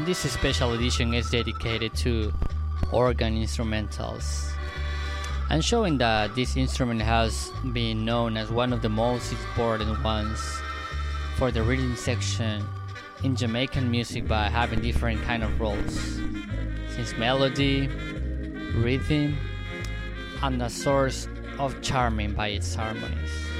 and this special edition is dedicated to organ instrumentals, and showing that this instrument has been known as one of the most important ones for the rhythm section in Jamaican music by having different kind of roles, since melody, rhythm, and a source of charming by its harmonies.